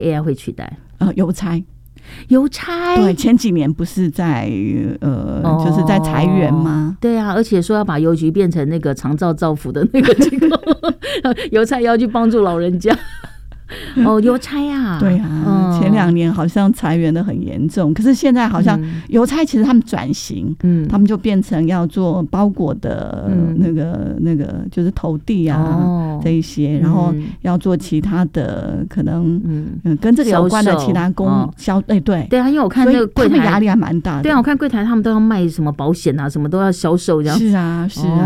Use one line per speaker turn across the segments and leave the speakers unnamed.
AI 会取代？
邮差。
邮差
对，前几年不是在就是在裁员吗？
对啊，而且说要把邮局变成那个长照照服的那个机构，邮差要去帮助老人家。邮差啊，
对啊，前2年好像裁员的很严重，可是现在好像邮差其实他们转型，他们就变成要做包裹的那个就是投递啊这一些，然后要做其他的可能跟这个有关的其他对
啊，因为我看那个柜台
他们压力还蛮大的。
对啊，我看柜台他们都要卖什么保险啊，什么都要销售这样。
是啊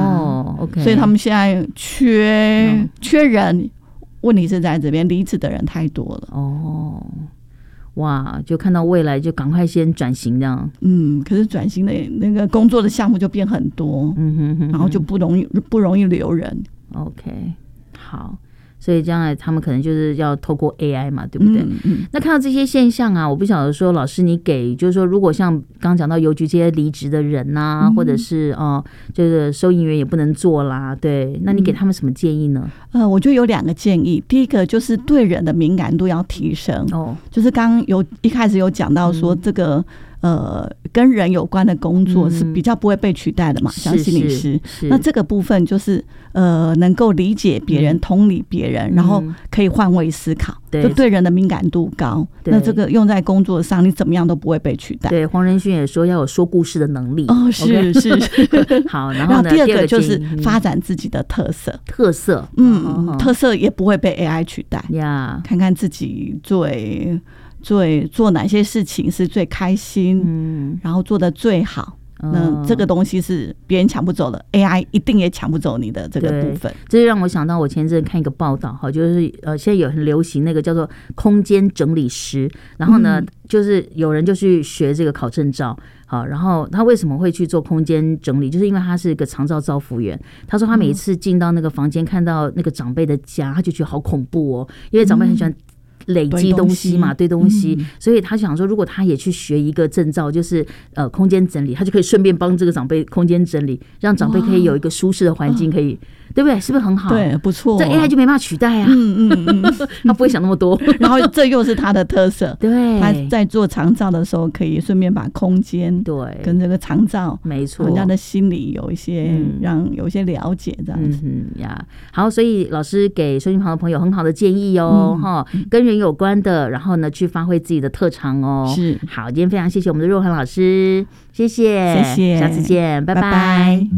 ，OK，
所以他们现在缺人。问题是在这边离职的人太多了。
哇，就看到未来就赶快先转型这样。
可是转型的那个工作的项目就变很多，然后就不容易留人。
OK， 好。所以将来他们可能就是要透过 AI 嘛，对不对？那看到这些现象啊，我不晓得说老师你给就是说，如果像刚刚讲到邮局这些离职的人啊，或者是就是收银员也不能做啦，对，那你给他们什么建议呢？
我觉得有2个建议。第一个就是对人的敏感度要提升。就是刚一开始有讲到说这个跟人有关的工作是比较不会被取代的嘛，像心理师。那这个部分就是能够理解别人，同理别人，然后可以换位思考，就对人的敏感度高。那这个用在工作上，你怎么样都不会被取代。
对，黄仁勋也说要有说故事的能力。
是。
好，然后呢，
第二个就是发展自己的特色。特色也不会被 AI 取代。看看自己做哪些事情是最开心，然后做得最好。那这个东西是别人抢不走的， AI 一定也抢不走你的这个部分。
这就让我想到我前阵看一个报道，就是现在有很流行那个叫做空间整理师，然后呢就是有人就去学这个考证照。好，然后他为什么会去做空间整理，就是因为他是一个长照照服员。他说他每一次进到那个房间看到那个长辈的家，他就觉得好恐怖哦，因为长辈很喜欢累积东西嘛，堆东西，所以他想说如果他也去学一个证照，就是空间整理，他就可以顺便帮这个长辈空间整理，让长辈可以有一个舒适的环境，可以对不对？是不是很好？
对，不错。
这 AI 就没办法取代啊。他不会想那么多。
然后这又是他的特色。
对，
他在做长照的时候，可以顺便把空间跟这个长照，
没错，
人家的心理有一些有一些了解，这样子。
好，所以老师给收音旁的朋友很好的建议哦，跟人有关的，然后呢去发挥自己的特长哦。
是。
好，今天非常谢谢我们的若涵老师，谢谢，
下次见，
拜拜。